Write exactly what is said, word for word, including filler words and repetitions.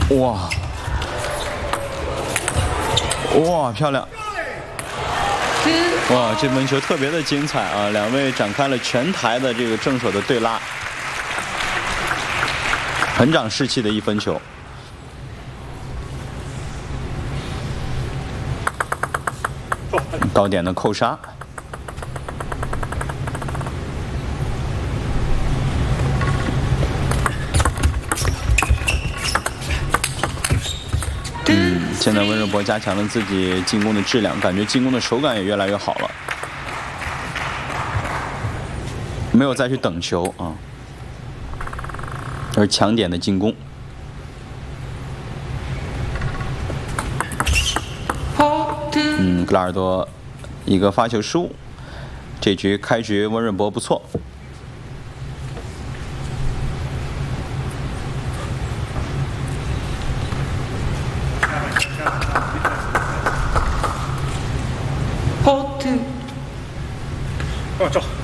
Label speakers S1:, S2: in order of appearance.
S1: 哇哇，漂亮！哇，这门球特别的精彩啊！两位展开了全台的这个正手的对拉，很长士气的一分球。高点的扣杀。 嗯，现在温热博加强了自己进攻的质量，感觉进攻的手感也越来越好了，没有再去等球啊，而强点的进攻。嗯，格拉尔多一个发球失误，这局开局温热博不错。
S2: 哦，走。